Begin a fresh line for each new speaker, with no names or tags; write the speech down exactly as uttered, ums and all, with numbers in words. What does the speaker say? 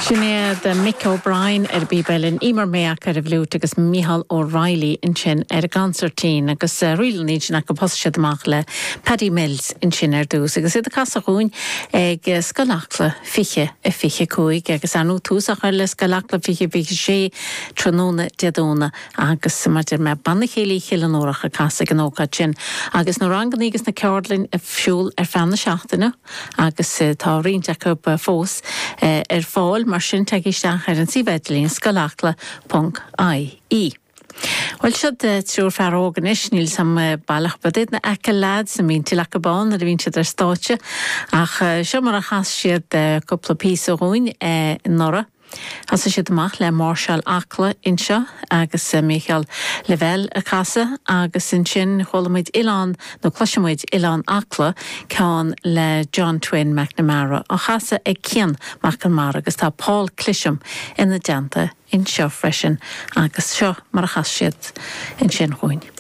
Sinné de Mick O'Brien ar bíbelin imar méach ar a bhlút agus Micheál O'Reilly in sin ar a gancertín agus uh, riilníid sin go poiste amach le Paddy Mills in sin ar dús agus iad a casa gún ag uh, scolachla fiche a fiche cúig agus anú túsach ar le scolachla fiche fiche sé tróna deadóna agus maidir me banna chéilí chilanórach a casa gan ócad sin agus nó rangan agus na ceirlinn a fiúl ar fanna seachtainna agus uh, tá rion Jacob uh, fós uh, ar fáil mar sin teagisteach ar an sibedlín scolachla punk I E. Well, siad trúr fear ógan is níl sam bailach badid na eice lad sa mín til aca bán ar a vín siad ar stáitse ach seo mar a chas siad cúpla pís ó gúin nora. Has siad amach le Marshall Acla inseo agus Micheál Level a casa agus in sin cholamid Ilan nó cluisimuid Ilan Acla cán le John Twin McNamara a chasa ag cian McNamara agus tá Paul Clisham ina deanta in seo freisin agus seo mar a chas siad in sin chuin.